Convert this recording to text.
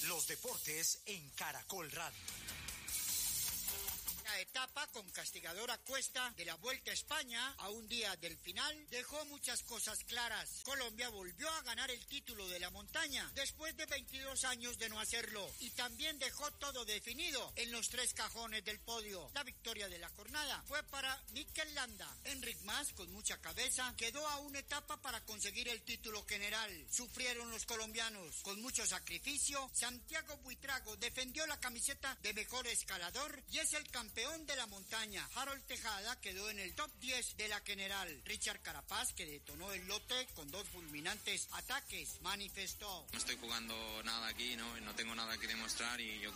Los deportes en Caracol Radio. La etapa con castigadora cuesta de la Vuelta a España a un día del final dejó muchas cosas claras. Colombia volvió a ganar el título de la montaña después de 22 años de no hacerlo y también dejó todo definido en los 3 cajones del podio. La victoria de la jornada fue para Mikel Landa. Enric Mas, con mucha cabeza, quedó a una etapa para conseguir el título general. Sufrieron los colombianos con mucho sacrificio. Santiago Buitrago defendió la camiseta de mejor escalador y es el campeón de la montaña. Harold Tejada quedó en el top 10 de la general. Richard Carapaz, que detonó el lote con 2 fulminantes ataques, manifestó: no estoy jugando nada aquí, no tengo nada que demostrar y yo